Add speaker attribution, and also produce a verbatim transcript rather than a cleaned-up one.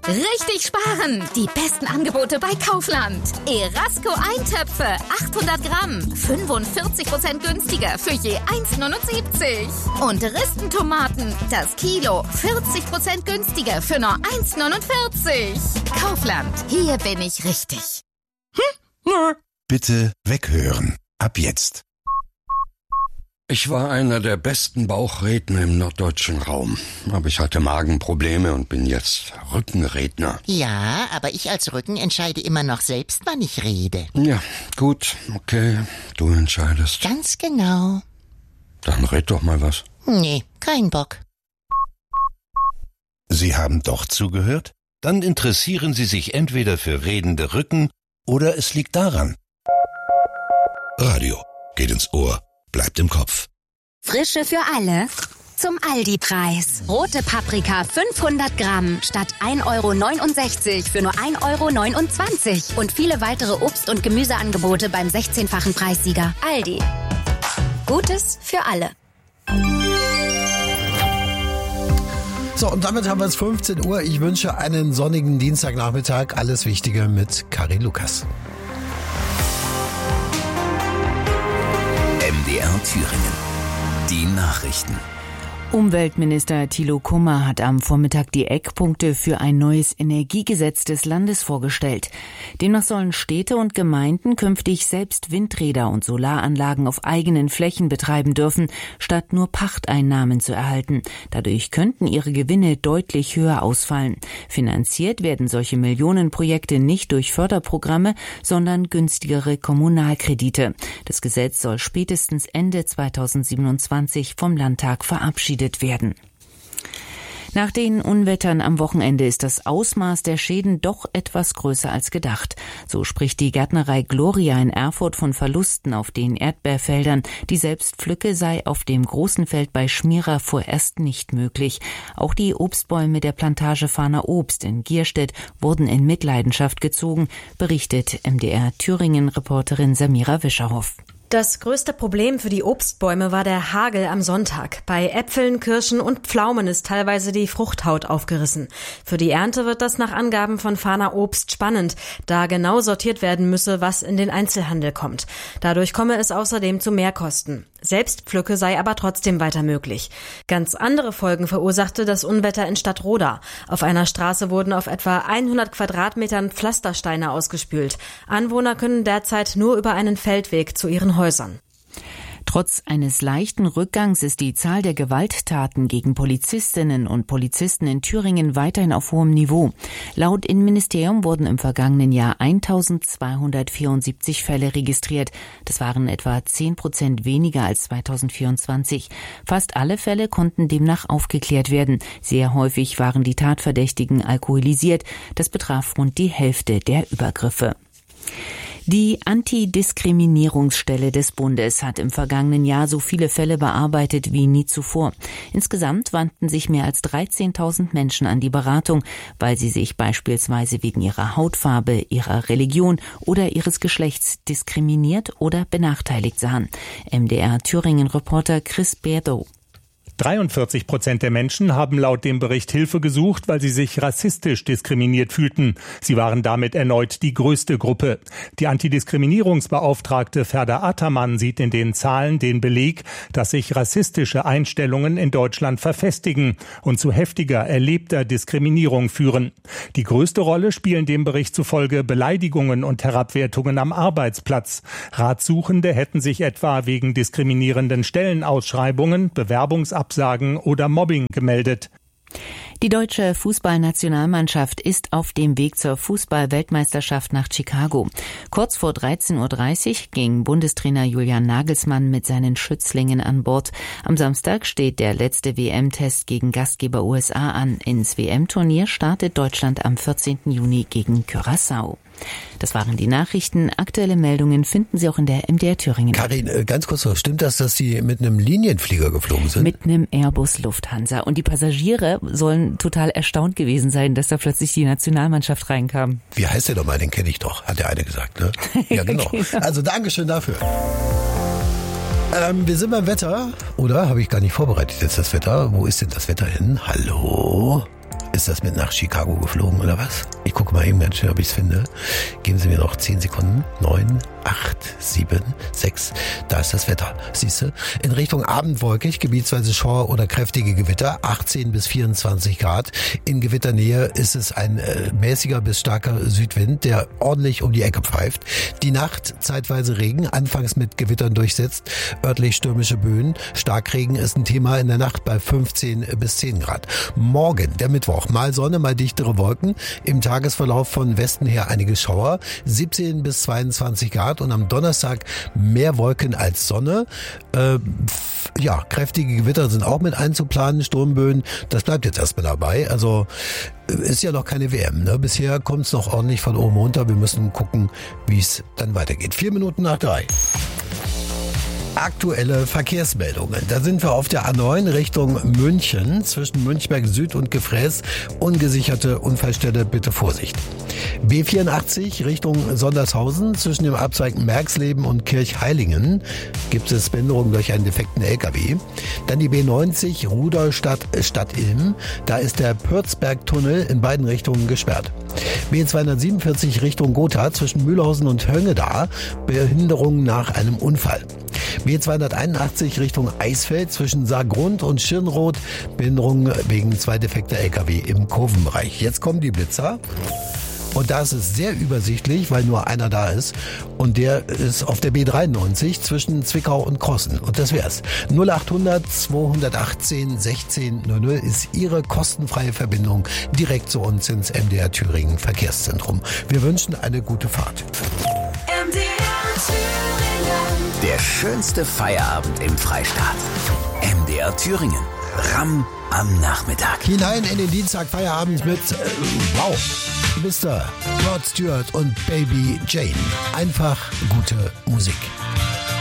Speaker 1: Richtig sparen! Die besten Angebote bei Kaufland. Erasco Eintöpfe, achthundert Gramm, fünfundvierzig Prozent günstiger für je eins Komma neunundsiebzig. Und Ristentomaten, das Kilo, vierzig Prozent günstiger für nur eins Komma neunundvierzig. Kaufland, hier bin ich richtig.
Speaker 2: Hm? Bitte weghören. Ab jetzt.
Speaker 3: Ich war einer der besten Bauchredner im norddeutschen Raum. Aber ich hatte Magenprobleme und bin jetzt Rückenredner.
Speaker 4: Ja, aber ich als Rücken entscheide immer noch selbst, wann ich rede.
Speaker 3: Ja, gut, okay, du entscheidest.
Speaker 4: Ganz genau.
Speaker 3: Dann red doch mal was.
Speaker 4: Nee, kein Bock.
Speaker 2: Sie haben doch zugehört? Dann interessieren Sie sich entweder für redende Rücken oder es liegt daran. Radio geht ins Ohr. Bleibt im Kopf.
Speaker 5: Frische für alle zum Aldi-Preis. Rote Paprika fünfhundert Gramm statt ein Euro neunundsechzig für nur ein Euro neunundzwanzig. Und viele weitere Obst- und Gemüseangebote beim sechzehnfachen Preissieger. Aldi. Gutes für alle.
Speaker 6: So, und damit haben wir es fünfzehn Uhr. Ich wünsche einen sonnigen Dienstagnachmittag. Alles Wichtige mit Karin Lukas.
Speaker 7: M D R Thüringen. Die Nachrichten.
Speaker 8: Umweltminister Thilo Kummer hat am Vormittag die Eckpunkte für ein neues Energiegesetz des Landes vorgestellt. Demnach sollen Städte und Gemeinden künftig selbst Windräder und Solaranlagen auf eigenen Flächen betreiben dürfen, statt nur Pachteinnahmen zu erhalten. Dadurch könnten ihre Gewinne deutlich höher ausfallen. Finanziert werden solche Millionenprojekte nicht durch Förderprogramme, sondern günstigere Kommunalkredite. Das Gesetz soll spätestens Ende zweitausendsiebenundzwanzig vom Landtag verabschiedet werden. Nach den Unwettern am Wochenende ist das Ausmaß der Schäden doch etwas größer als gedacht. So spricht die Gärtnerei Gloria in Erfurt von Verlusten auf den Erdbeerfeldern. Die Selbstpflücke sei auf dem großen Feld bei Schmierer vorerst nicht möglich. Auch die Obstbäume der Plantage Fahner Obst in Gierstedt wurden in Mitleidenschaft gezogen, berichtet M D R Thüringen-Reporterin Samira Wischerhoff.
Speaker 9: Das größte Problem für die Obstbäume war der Hagel am Sonntag. Bei Äpfeln, Kirschen und Pflaumen ist teilweise die Fruchthaut aufgerissen. Für die Ernte wird das nach Angaben von Fahner Obst spannend, da genau sortiert werden müsse, was in den Einzelhandel kommt. Dadurch komme es außerdem zu Mehrkosten. Selbstpflücke sei aber trotzdem weiter möglich. Ganz andere Folgen verursachte das Unwetter in Stadtroda. Auf einer Straße wurden auf etwa hundert Quadratmetern Pflastersteine ausgespült. Anwohner können derzeit nur über einen Feldweg zu ihren Häusern.
Speaker 8: Trotz eines leichten Rückgangs ist die Zahl der Gewalttaten gegen Polizistinnen und Polizisten in Thüringen weiterhin auf hohem Niveau. Laut Innenministerium wurden im vergangenen Jahr eintausendzweihundertvierundsiebzig Fälle registriert. Das waren etwa zehn Prozent weniger als zweitausendvierundzwanzig. Fast alle Fälle konnten demnach aufgeklärt werden. Sehr häufig waren die Tatverdächtigen alkoholisiert. Das betraf rund die Hälfte der Übergriffe. Die Antidiskriminierungsstelle des Bundes hat im vergangenen Jahr so viele Fälle bearbeitet wie nie zuvor. Insgesamt wandten sich mehr als dreizehntausend Menschen an die Beratung, weil sie sich beispielsweise wegen ihrer Hautfarbe, ihrer Religion oder ihres Geschlechts diskriminiert oder benachteiligt sahen. M D R Thüringen-Reporter Chris Berdow.
Speaker 10: dreiundvierzig Prozent der Menschen haben laut dem Bericht Hilfe gesucht, weil sie sich rassistisch diskriminiert fühlten. Sie waren damit erneut die größte Gruppe. Die Antidiskriminierungsbeauftragte Ferda Ataman sieht in den Zahlen den Beleg, dass sich rassistische Einstellungen in Deutschland verfestigen und zu heftiger erlebter Diskriminierung führen. Die größte Rolle spielen dem Bericht zufolge Beleidigungen und Herabwertungen am Arbeitsplatz. Ratsuchende hätten sich etwa wegen diskriminierenden Stellenausschreibungen, Bewerbungsabsagen oder Mobbing gemeldet.
Speaker 8: Die deutsche Fußballnationalmannschaft ist auf dem Weg zur Fußball-Weltmeisterschaft nach Chicago. Kurz vor dreizehn Uhr dreißig ging Bundestrainer Julian Nagelsmann mit seinen Schützlingen an Bord. Am Samstag steht der letzte W M-Test gegen Gastgeber U S A an. Ins W M-Turnier startet Deutschland am vierzehnten Juni gegen Curaçao. Das waren die Nachrichten. Aktuelle Meldungen finden Sie auch in der M D R Thüringen.
Speaker 6: Karin, ganz kurz noch, stimmt das, dass Sie mit einem Linienflieger geflogen sind?
Speaker 8: Mit einem Airbus Lufthansa. Und die Passagiere sollen total erstaunt gewesen sein, dass da plötzlich die Nationalmannschaft reinkam.
Speaker 6: Wie heißt der doch mal? Den kenne ich doch, hat der eine gesagt, ne? Ja, genau. Also Dankeschön dafür. Ähm, wir sind beim Wetter, oder? Habe ich gar nicht vorbereitet jetzt das Wetter. Wo ist denn das Wetter hin? Hallo? Ist das mit nach Chicago geflogen oder was? Ich gucke mal eben ganz schnell, ob ich es finde. Geben Sie mir noch zehn Sekunden. Neun, acht, sieben, sechs. Da ist das Wetter. Siehst du? In Richtung Abend wolkig, gebietsweise Schauer oder kräftige Gewitter. achtzehn bis vierundzwanzig Grad. In Gewitternähe ist es ein äh, mäßiger bis starker Südwind, der ordentlich um die Ecke pfeift. Die Nacht zeitweise Regen, anfangs mit Gewittern durchsetzt. Örtlich stürmische Böen. Starkregen ist ein Thema in der Nacht bei fünfzehn bis zehn Grad. Morgen, der Mittwoch, mal Sonne, mal dichtere Wolken. Im Tagesverlauf von Westen her einige Schauer. siebzehn bis zweiundzwanzig Grad. Und am Donnerstag mehr Wolken als Sonne. Äh, ja, kräftige Gewitter sind auch mit einzuplanen, Sturmböen. Das bleibt jetzt erstmal dabei. Also ist ja noch keine W M. Ne? Bisher kommt es noch ordentlich von oben runter. Wir müssen gucken, wie es dann weitergeht. Vier Minuten nach drei. Aktuelle Verkehrsmeldungen. Da sind wir auf der A neun Richtung München, zwischen Münchberg Süd und Gefräß. Ungesicherte Unfallstelle, bitte Vorsicht. B vierundachtzig Richtung Sondershausen, zwischen dem Abzweig Merxleben und Kirchheilingen gibt es Behinderung durch einen defekten L K W. Dann die B neunzig Rudolstadt Stadt Ilm, da ist der Pürzberg-Tunnel in beiden Richtungen gesperrt. B zweihundertsiebenundvierzig Richtung Gotha, zwischen Mühlhausen und Höngeda, Behinderung nach einem Unfall. B zweihunderteinundachtzig Richtung Eisfeld, zwischen Saargrund und Schirnroth, Behinderung wegen zwei defekter L K W im Kurvenbereich. Jetzt kommen die Blitzer. Und da ist es sehr übersichtlich, weil nur einer da ist. Und der ist auf der B dreiundneunzig zwischen Zwickau und Krossen. Und das wär's. null achthundert zweihundertachtzehn sechzehn null null ist Ihre kostenfreie Verbindung direkt zu uns ins M D R Thüringen Verkehrszentrum. Wir wünschen eine gute Fahrt.
Speaker 7: M D R Thüringen. Der schönste Feierabend im Freistaat. M D R Thüringen. Ram am Nachmittag.
Speaker 6: Hinein in den Dienstag Feierabend mit, äh, wow, Mister Rod Stewart und Baby Jane. Einfach gute Musik.